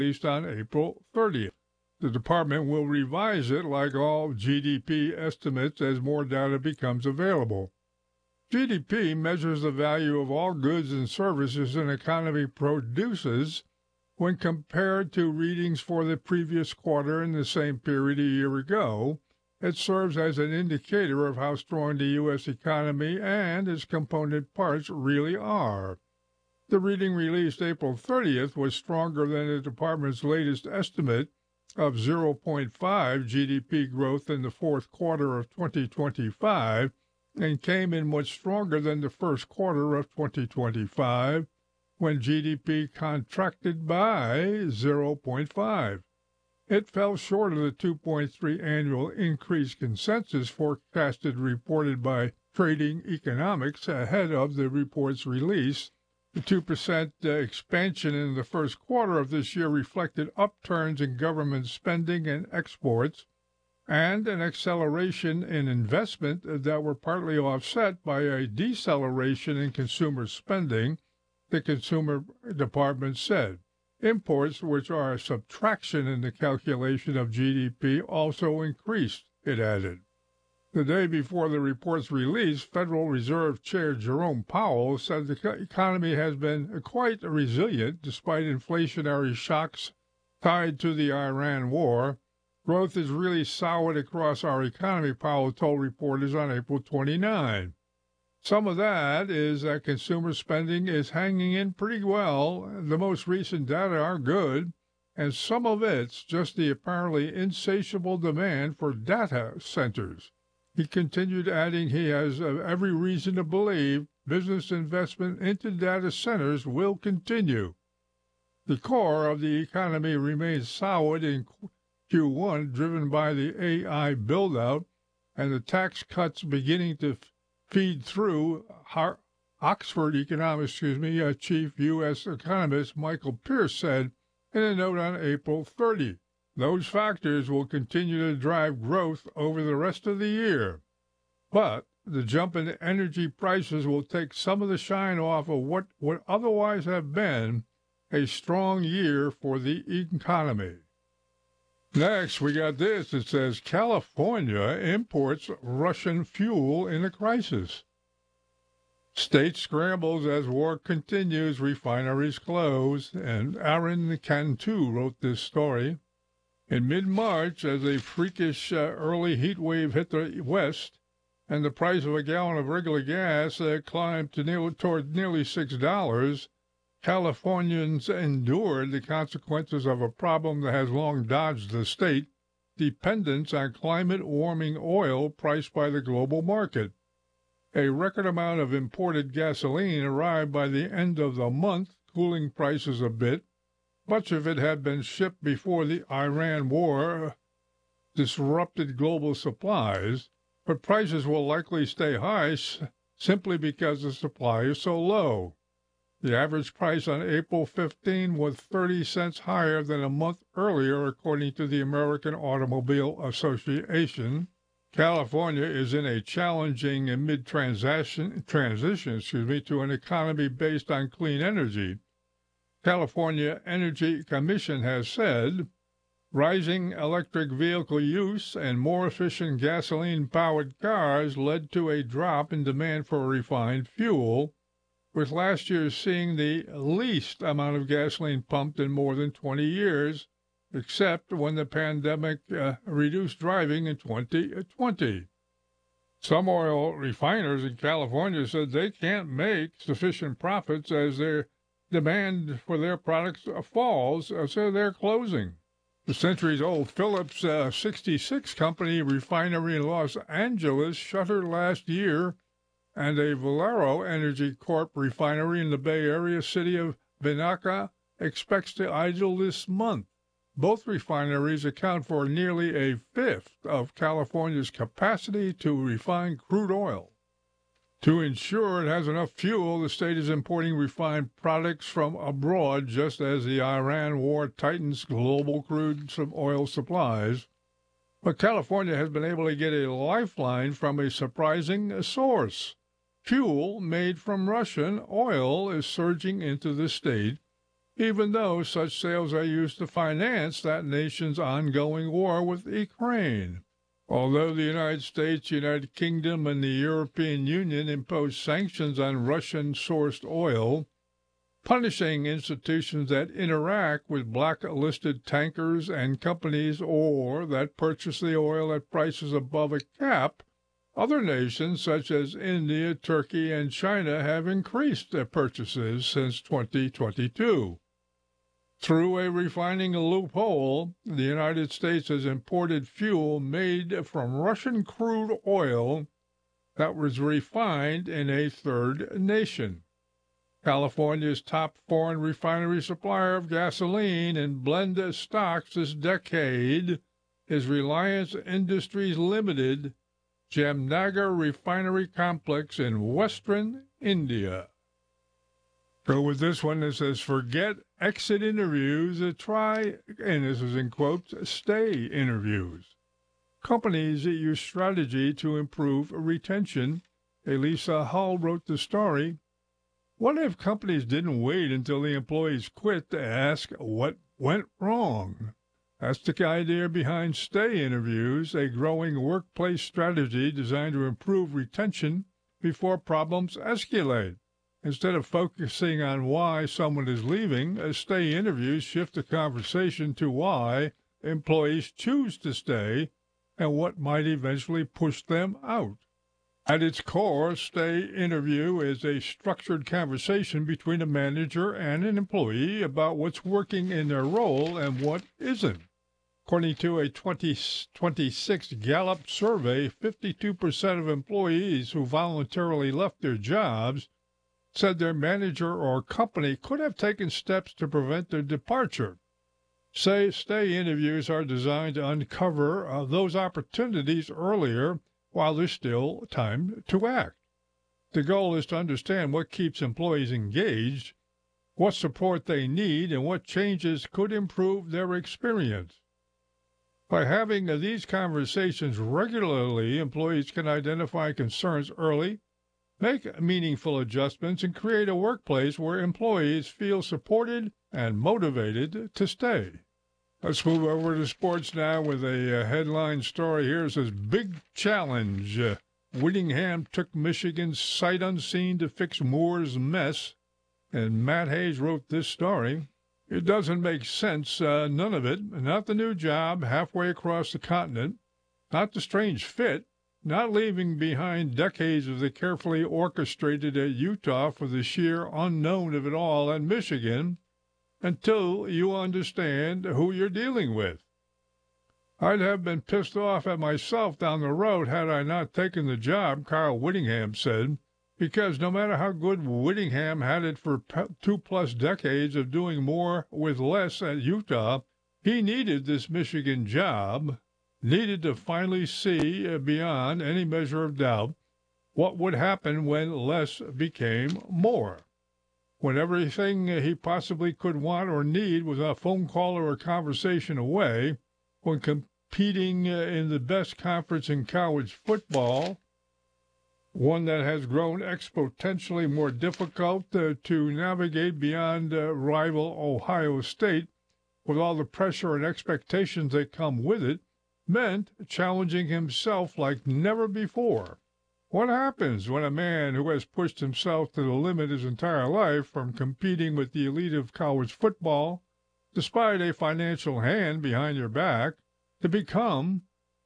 released on April 30th. The department will revise it like all GDP estimates as more data becomes available. GDP measures the value of all goods and services an economy produces when compared to readings for the previous quarter in the same period a year ago. It serves as an indicator of how strong the U.S. economy and its component parts really are. The reading released April 30th was stronger than the department's latest estimate of 0.5 GDP growth in the fourth quarter of 2025 and came in much stronger than the first quarter of 2025, when GDP contracted by 0.5. It fell short of the 2.3 annual increase consensus forecasted reported by Trading Economics ahead of the report's release. The 2% expansion in the first quarter of this year reflected upturns in government spending and exports, and an acceleration in investment that were partly offset by a deceleration in consumer spending, the Consumer Department said. Imports, which are a subtraction in the calculation of GDP, also increased, it added. The day before the report's release, Federal Reserve Chair Jerome Powell said the economy has been quite resilient despite inflationary shocks tied to the Iran war. Growth is really solid across our economy, Powell told reporters on April 29. Some of that is that consumer spending is hanging in pretty well. The most recent data are good, and some of it's just the apparently insatiable demand for data centers. He continued, adding he has every reason to believe business investment into data centers will continue. The core of the economy remains solid in Q1, driven by the AI build-out and the tax cuts beginning to feed through. Oxford Economics, chief U.S. economist Michael Pierce said in a note on April 30. Those factors will continue to drive growth over the rest of the year. But the jump in energy prices will take some of the shine off of what would otherwise have been a strong year for the economy. Next, we got this. It says California imports Russian fuel in a crisis. State scrambles as war continues, refineries close, and Aaron Cantu wrote this story. In mid-March, as a freakish early heat wave hit the West and the price of a gallon of regular gas climbed to toward nearly $6, Californians endured the consequences of a problem that has long dogged the state, dependence on climate-warming oil priced by the global market. A record amount of imported gasoline arrived by the end of the month, cooling prices a bit. Much of it had been shipped before the Iran war disrupted global supplies, but prices will likely stay high simply because the supply is so low. The average price on April 15 was 30 cents higher than a month earlier, according to the American Automobile Association. California is in a challenging and mid-transition to an economy based on clean energy. California Energy Commission has said rising electric vehicle use and more efficient gasoline-powered cars led to a drop in demand for refined fuel, with last year seeing the least amount of gasoline pumped in more than 20 years, except when the pandemic reduced driving in 2020. Some oil refiners in California said they can't make sufficient profits as their demand for their products falls, so they're closing. The centuries-old Phillips 66 Company refinery in Los Angeles shuttered last year, and a Valero Energy Corp refinery in the Bay Area city of Vinaca expects to idle this month. Both refineries account for nearly a fifth of California's capacity to refine crude oil. To ensure it has enough fuel, the state is importing refined products from abroad, just as the Iran war tightens global crude oil supplies. But California has been able to get a lifeline from a surprising source. Fuel made from Russian oil is surging into the state. even though such sales are used to finance that nation's ongoing war with Ukraine. Although the United States, United Kingdom, and the European Union imposed sanctions on Russian-sourced oil, punishing institutions that interact with blacklisted tankers and companies or that purchase the oil at prices above a cap, other nations such as India, Turkey, and China have increased their purchases since 2022. Through a refining loophole, the United States has imported fuel made from Russian crude oil that was refined in a third nation. California's top foreign refinery supplier of gasoline and blend stocks this decade is Reliance Industries Limited, Jamnagar Refinery Complex in western India. Go with this one that says, forget exit interviews, try, and this is in quotes, stay interviews. Companies use strategy to improve retention. Elisa Hull wrote the story. What if companies didn't wait until the employees quit to ask what went wrong? That's the idea behind stay interviews, a growing workplace strategy designed to improve retention before problems escalate. Instead of focusing on why someone is leaving, stay interviews shift the conversation to why employees choose to stay and what might eventually push them out. At its core, stay interview is a structured conversation between a manager and an employee about what's working in their role and what isn't. According to a 2026 Gallup survey, 52% of employees who voluntarily left their jobs said their manager or company could have taken steps to prevent their departure. Stay interviews are designed to uncover those opportunities earlier while there's still time to act. The goal is to understand what keeps employees engaged, what support they need, and what changes could improve their experience. By having these conversations regularly, employees can identify concerns early, make meaningful adjustments, and create a workplace where employees feel supported and motivated to stay. Let's move over to sports now with a headline story here. It says, Big Challenge. Whittingham took Michigan sight unseen to fix Moore's mess. And Matt Hayes wrote this story. It doesn't make sense, none of it. Not the new job halfway across the continent. Not the strange fit. Not leaving behind decades of the carefully orchestrated at Utah for the sheer unknown of it all at Michigan until you understand who you're dealing with. I'd have been pissed off at myself down the road had I not taken the job, Kyle Whittingham said, because no matter how good Whittingham had it for 2+ decades of doing more with less at Utah, he needed this Michigan job, needed to finally see beyond any measure of doubt what would happen when less became more. When everything he possibly could want or need was a phone call or a conversation away, when competing in the best conference in college football, one that has grown exponentially more difficult to navigate beyond rival Ohio State, with all the pressure and expectations that come with it, meant challenging himself like never before. What happens when a man who has pushed himself to the limit his entire life, from competing with the elite of college football, despite a financial hand behind your back, to becoming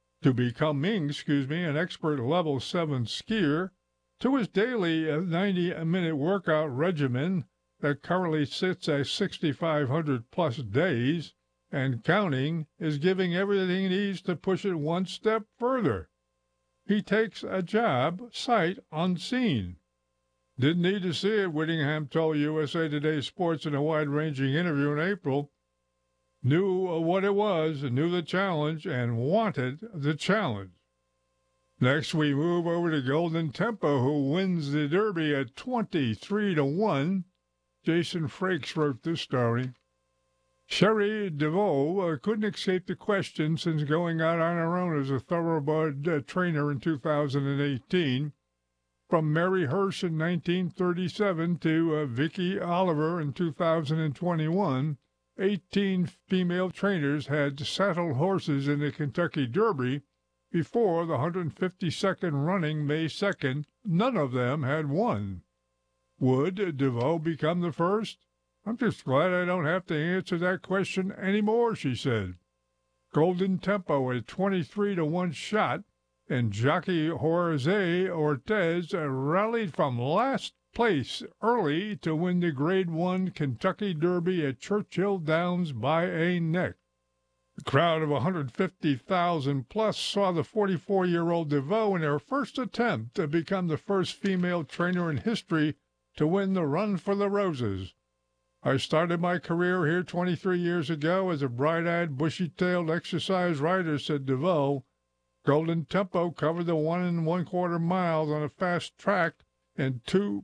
an expert level 7 skier, to his daily 90-minute workout regimen that currently sits at 6,500 plus days and counting, is giving everything he needs to push it one step further. He takes a job sight unseen. Didn't need to see it, Whittingham told USA Today Sports in a wide-ranging interview in April. Knew what it was, knew the challenge, and wanted the challenge. Next, we move over to Golden Tempo, who wins the Derby at 23-1. Jason Frakes wrote this story. Sherry DeVoe couldn't escape the question since going out on her own as a thoroughbred trainer in 2018. from Mary Hirsch in 1937 to Vicki Oliver in 2021, 18 female trainers had saddled horses in the Kentucky Derby before the 152nd running May 2nd. None of them had won. Would DeVoe become the first? I'm just glad I don't have to answer that question anymore, she said. Golden Tempo, a 23-1 shot, and jockey Jose Ortiz rallied from last place early to win the Grade 1 Kentucky Derby at Churchill Downs by a neck. The crowd of 150,000 plus saw the 44-year-old DeVoe in her first attempt to become the first female trainer in history to win the Run for the Roses. I started my career here 23 years ago as a bright-eyed, bushy-tailed exercise rider, said DeVoe. Golden Tempo covered the 1 1/4 miles on a fast track in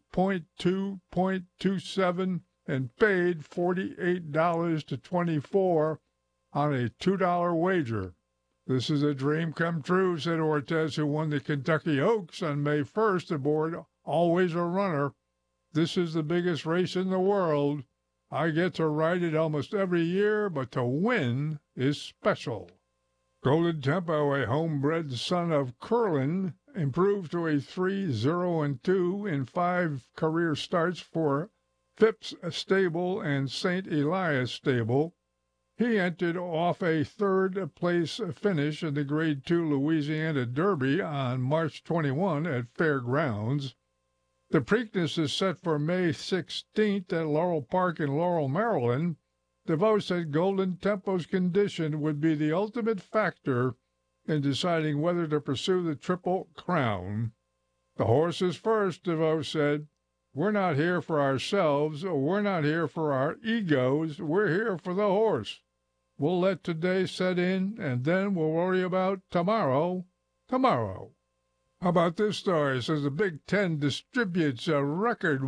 2:2.27 and paid $48 to $24 on a $2 wager. This is a dream come true, said Ortiz, who won the Kentucky Oaks on May 1st aboard Always a Runner. This is the biggest race in the world. I get to ride it almost every year, but to win is special. Golden Tempo, a homebred son of Curlin, improved to a 3-0-2 in 5 career starts for Phipps Stable and St. Elias Stable. He entered off a third-place finish in the Grade 2 Louisiana Derby on March 21 at Fairgrounds. The Preakness is set for May 16th at Laurel Park in Laurel, Maryland. DeVoe said Golden Tempo's condition would be the ultimate factor in deciding whether to pursue the Triple Crown. The horse is first, DeVoe said. We're not here for ourselves. We're not here for our egos. We're here for the horse. We'll let today set in, and then we'll worry about tomorrow. Tomorrow. How about this story? It says the Big Ten distributes a record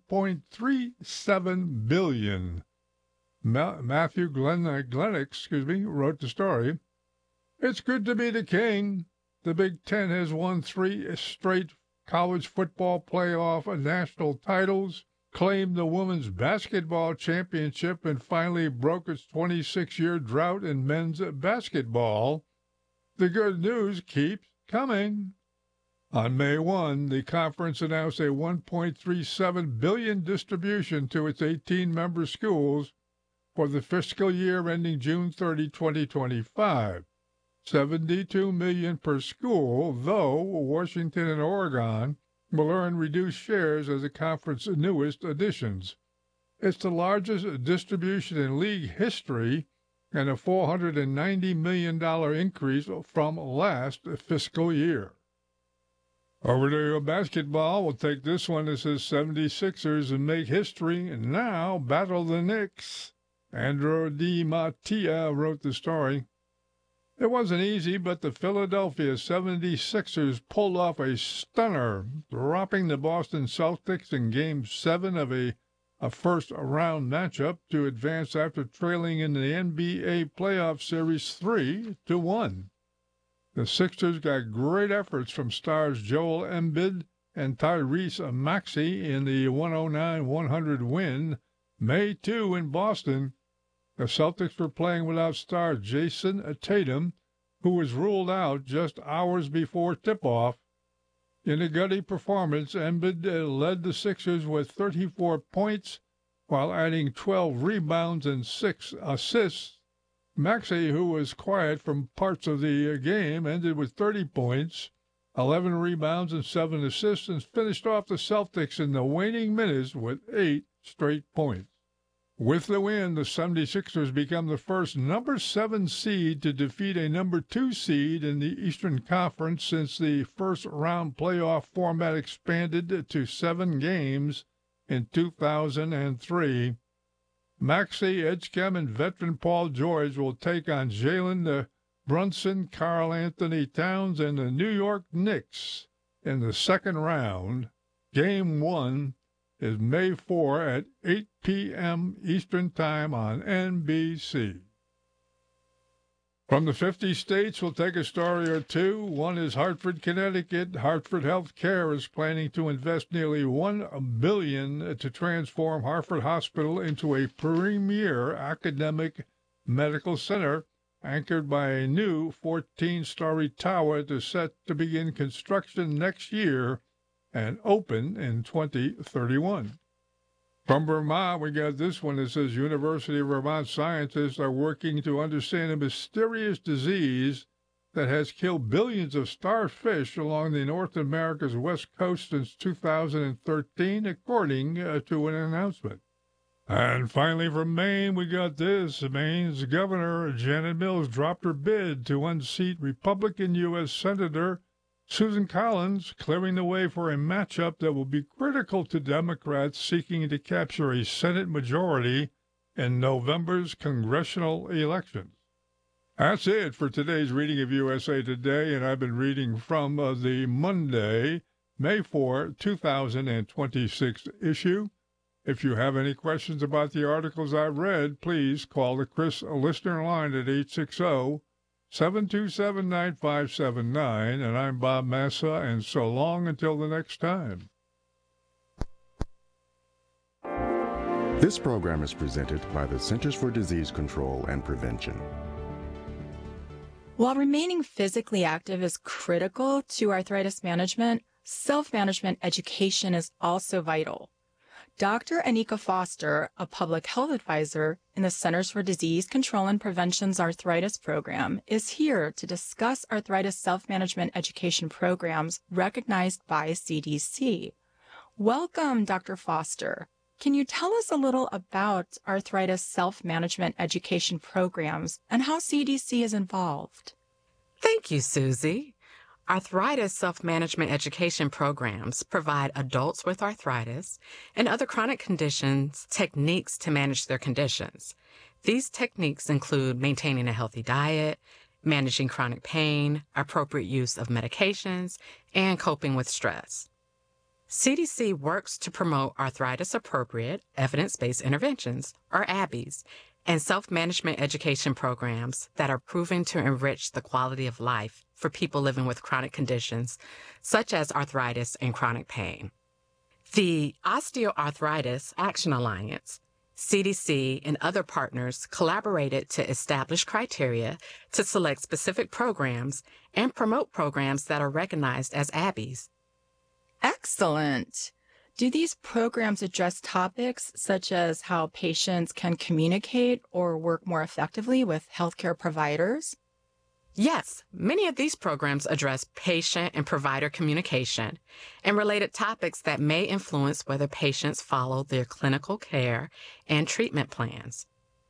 $1.37 billion. Matthew Glennox, wrote the story. It's good to be the king. The Big Ten has won 3 straight college football playoff national titles, claimed the women's basketball championship, and finally broke its 26-year drought in men's basketball. The good news keeps coming. On May 1, the conference announced a $1.37 billion distribution to its 18-member schools for the fiscal year ending June 30, 2025. $72 million per school, though Washington and Oregon will earn reduced shares as the conference's newest additions. It's the largest distribution in league history and a $490 million increase from last fiscal year. Over to basketball. We'll take this one. It says 76ers and make history and now battle the Knicks. Andrew Di Mattia wrote the story. It wasn't easy, but the Philadelphia 76ers pulled off a stunner, dropping the Boston Celtics in Game 7 of a first-round matchup to advance after trailing in the NBA playoff series 3-1. The Sixers got great efforts from stars Joel Embiid and Tyrese Maxey in the 109-100 win, May 2 in Boston. The Celtics were playing without star Jason Tatum, who was ruled out just hours before tip-off. In a gutty performance, Embiid led the Sixers with 34 points while adding 12 rebounds and 6 assists. Maxey, who was quiet from parts of the game, ended with 30 points, 11 rebounds, and 7 assists, and finished off the Celtics in the waning minutes with 8 straight points. With the win, the 76ers become the first number 7 seed to defeat a number 2 seed in the Eastern Conference since the first-round playoff format expanded to 7 games in 2003. Maxey, Edgecombe, and veteran Paul George will take on Jalen Brunson, Karl Anthony Towns, and the New York Knicks in the second round. Game 1 is May 4 at 8 p.m. Eastern Time on NBC. From the 50 states, we'll take a story or two. One is Hartford, Connecticut. Hartford Healthcare is planning to invest nearly $1 billion to transform Hartford Hospital into a premier academic medical center anchored by a new 14-story tower that is set to begin construction next year and open in 2031. From Vermont, we got this one that says University of Vermont scientists are working to understand a mysterious disease that has killed billions of starfish along the North America's west coast since 2013, according to an announcement. And finally, from Maine, we got this. Maine's Governor Janet Mills dropped her bid to unseat Republican U.S. Senator Susan Collins, clearing the way for a matchup that will be critical to Democrats seeking to capture a Senate majority in November's congressional elections. That's it for today's reading of USA Today, and I've been reading from the Monday, May 4, 2026 issue. If you have any questions about the articles I've read, please call the Chris Listener line at 860-727-9579. And I'm Bob Massa, and so long until the next time. This program is presented by the Centers for Disease Control and Prevention. While remaining physically active is critical to arthritis management, self-management education is also vital. Dr. Anika Foster, a public health advisor in the Centers for Disease Control and Prevention's arthritis program, is here to discuss arthritis self-management education programs recognized by CDC. Welcome, Dr. Foster. Can you tell us a little about arthritis self-management education programs and how CDC is involved? Thank you, Susie. Arthritis self-management education programs provide adults with arthritis and other chronic conditions techniques to manage their conditions. These techniques include maintaining a healthy diet, managing chronic pain, appropriate use of medications, and coping with stress. CDC works to promote arthritis-appropriate, evidence-based interventions, or ABIs, and self-management education programs that are proven to enrich the quality of life for people living with chronic conditions, such as arthritis and chronic pain. The Osteoarthritis Action Alliance, CDC, and other partners collaborated to establish criteria to select specific programs and promote programs that are recognized as ABIs. Excellent. Do these programs address topics such as how patients can communicate or work more effectively with healthcare providers? Yes, many of these programs address patient and provider communication and related topics that may influence whether patients follow their clinical care and treatment plans.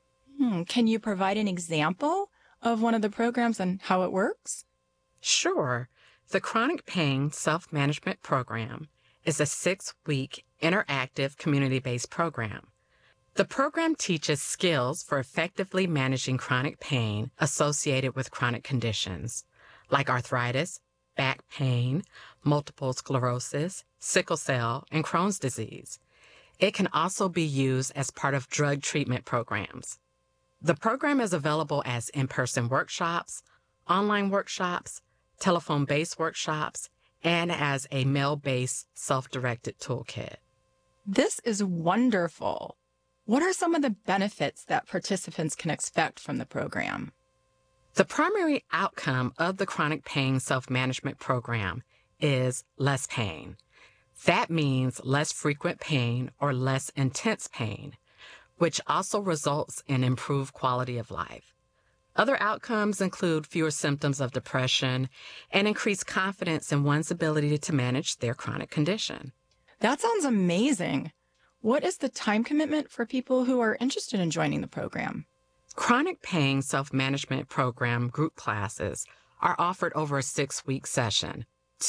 Can you provide an example of one of the programs and how it works? Sure. The Chronic Pain Self-Management Program is a 6-week interactive community-based program. The program teaches skills for effectively managing chronic pain associated with chronic conditions like arthritis, back pain, multiple sclerosis, sickle cell, and Crohn's disease. It can also be used as part of drug treatment programs. The program is available as in-person workshops, online workshops, telephone-based workshops, and as a mail-based self-directed toolkit. This is wonderful. What are some of the benefits that participants can expect from the program? The primary outcome of the Chronic Pain Self-Management Program is less pain. That means less frequent pain or less intense pain, which also results in improved quality of life. Other outcomes include fewer symptoms of depression and increased confidence in one's ability to manage their chronic condition. That sounds amazing. What is the time commitment for people who are interested in joining the program? Chronic Pain Self-Management Program group classes are offered over a 6-week session,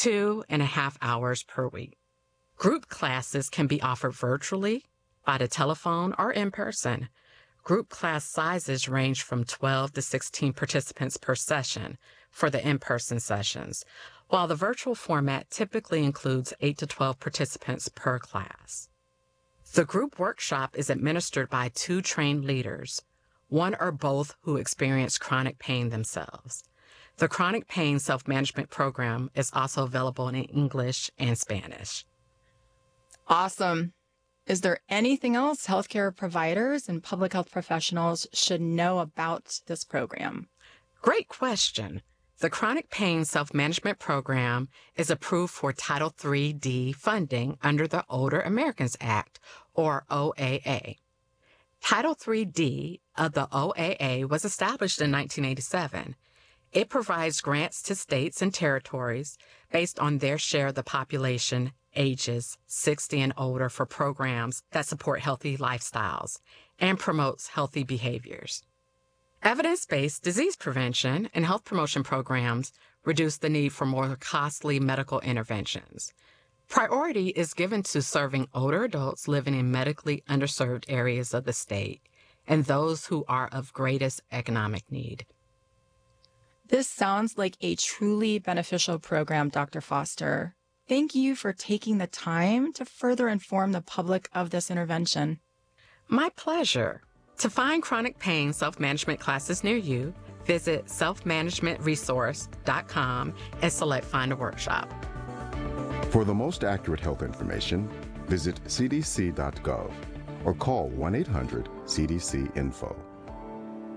2.5 hours per week. Group classes can be offered virtually, by the telephone, or in person. Group class sizes range from 12 to 16 participants per session for the in-person sessions, while the virtual format typically includes 8 to 12 participants per class. The group workshop is administered by 2 trained leaders, one or both who experience chronic pain themselves. The Chronic Pain Self-Management Program is also available in English and Spanish. Awesome. Is there anything else healthcare providers and public health professionals should know about this program? Great question. The Chronic Pain Self-Management Program is approved for Title III-D funding under the Older Americans Act, or OAA. Title III-D of the OAA was established in 1987. It provides grants to states and territories based on their share of the population ages 60 and older for programs that support healthy lifestyles and promotes healthy behaviors. Evidence-based disease prevention and health promotion programs reduce the need for more costly medical interventions. Priority is given to serving older adults living in medically underserved areas of the state and those who are of greatest economic need. This sounds like a truly beneficial program, Dr. Foster. Thank you for taking the time to further inform the public of this intervention. My pleasure. To find chronic pain self-management classes near you, visit selfmanagementresource.com and select Find a Workshop. For the most accurate health information, visit cdc.gov or call 1-800-CDC-INFO.